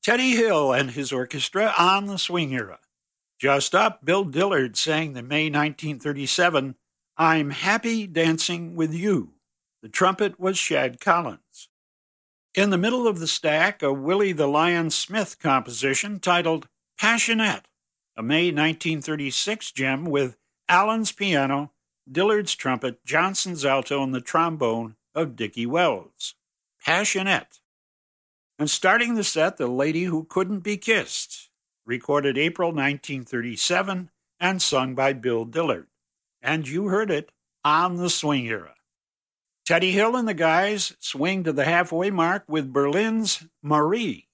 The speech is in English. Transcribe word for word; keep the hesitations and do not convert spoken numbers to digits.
Teddy Hill and his orchestra on the swing era. Just up, Bill Dillard sang the May nineteen thirty-seven, I'm Happy Dancing with You. The trumpet was Shad Collins. In the middle of the stack, a Willie the Lion Smith composition titled Passionette, a May nineteen thirty-six gem with Allen's piano, Dillard's trumpet, Johnson's alto, and the trombone of Dickie Wells. Passionette. And starting the set, The Lady Who Couldn't Be Kissed, recorded April nineteen thirty-seven and sung by Bill Dillard. And you heard it on the swing era. Teddy Hill and the guys swing to the halfway mark with Berlin's Marie.